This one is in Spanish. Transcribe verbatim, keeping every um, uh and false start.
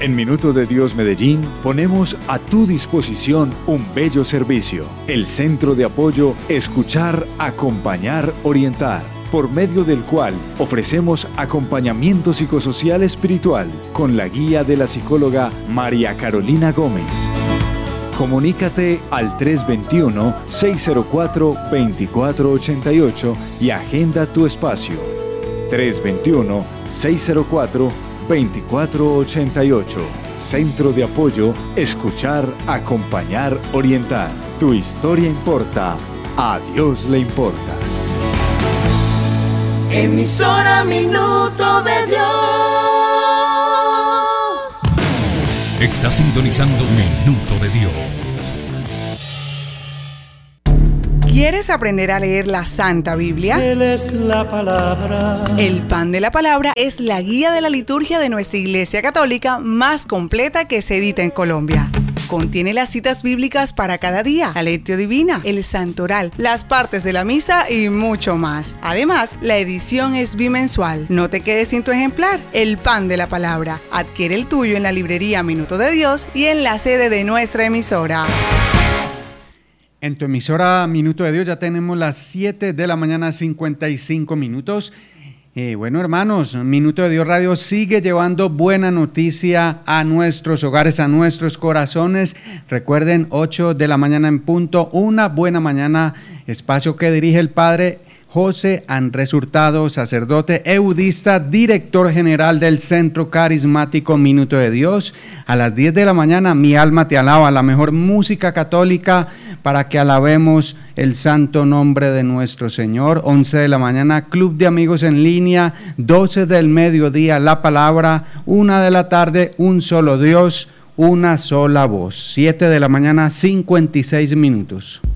En Minuto de Dios Medellín ponemos a tu disposición un bello servicio, el Centro de Apoyo Escuchar, Acompañar, Orientar, por medio del cual ofrecemos acompañamiento psicosocial espiritual con la guía de la psicóloga María Carolina Gómez. Comunícate al tres dos uno, seis cero cuatro, dos cuatro ocho ocho y agenda tu espacio. tres dos uno, seis cero cuatro, dos cuatro ocho ocho. Centro de Apoyo Escuchar, Acompañar, Orientar. Tu historia importa. A Dios le importas. Emisora Minuto de Dios. Está sintonizando Minuto de Dios. ¿Quieres aprender a leer la Santa Biblia? Él es la palabra. El Pan de la Palabra es la guía de la liturgia de nuestra Iglesia Católica más completa que se edita en Colombia. Contiene las citas bíblicas para cada día, la lectio divina, el santoral, las partes de la misa y mucho más. Además, la edición es bimensual. No te quedes sin tu ejemplar. El Pan de la Palabra. Adquiere el tuyo en la librería Minuto de Dios y en la sede de nuestra emisora. En tu emisora Minuto de Dios ya tenemos las siete de la mañana, cincuenta y cinco minutos. Eh, bueno, hermanos, Minuto de Dios Radio sigue llevando buena noticia a nuestros hogares, a nuestros corazones. Recuerden, ocho de la mañana en punto, una buena mañana, espacio que dirige el Padre José Andrés Hurtado, sacerdote eudista, director general del Centro Carismático Minuto de Dios. A las diez de la mañana, Mi Alma Te Alaba, la mejor música católica para que alabemos el santo nombre de nuestro Señor. once de la mañana, Club de Amigos en Línea. doce del mediodía, La Palabra. una de la tarde, Un Solo Dios, una sola voz. siete de la mañana, cincuenta y seis minutos.